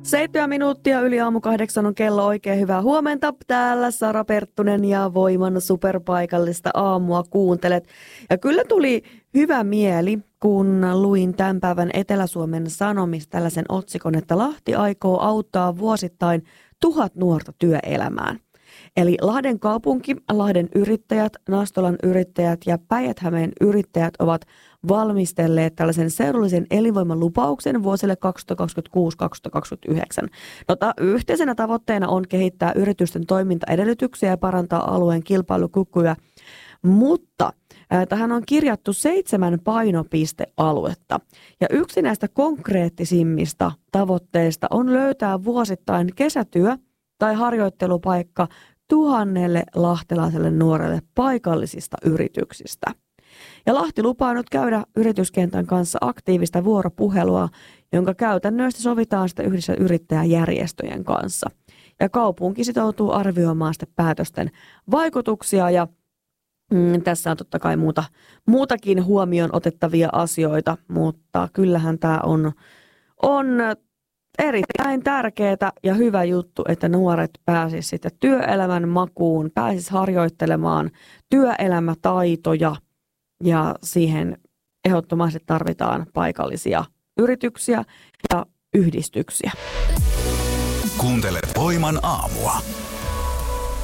7 minuuttia yli aamu 8 on kello. Oikein hyvää huomenta. Täällä Sara Perttunen ja Voiman superpaikallista aamua kuuntelet. Ja kyllä tuli hyvä mieli, kun luin tämän päivän Etelä-Suomen Sanomista tällaisen otsikon, että Lahti aikoo auttaa vuosittain 1000 nuorta työelämään. Eli Lahden kaupunki, Lahden yrittäjät, Nastolan yrittäjät ja Päijät-Hämeen yrittäjät ovat valmistelleet tällaisen seudullisen elinvoiman lupauksen vuosille 2026-2029. Yhteisenä tavoitteena on kehittää yritysten toimintaedellytyksiä ja parantaa alueen kilpailukykyä, mutta tähän on kirjattu 7 painopistealuetta. Ja yksi näistä konkreettisimmista tavoitteista on löytää vuosittain kesätyö tai harjoittelupaikka 1000 lahtelaiselle nuorelle paikallisista yrityksistä. Ja Lahti lupaa nyt käydä yrityskentän kanssa aktiivista vuoropuhelua, jonka käytännöistä sovitaan sitten yhdessä yrittäjäjärjestöjen kanssa. Ja kaupunki sitoutuu arvioimaan sitten päätösten vaikutuksia ja tässä on totta kai muutakin huomioon otettavia asioita, mutta kyllähän tämä on erittäin tärkeää ja hyvä juttu, että nuoret pääsisivät sitten työelämän makuun, pääsisivät harjoittelemaan työelämätaitoja ja siihen ehdottomasti tarvitaan paikallisia yrityksiä ja yhdistyksiä. Kuuntelet Voiman aamua.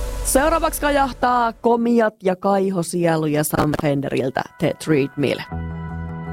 Seuraavaksi kajahtaa Komiat ja Kaihosielu ja Sam Fenderiltä The Treadmill.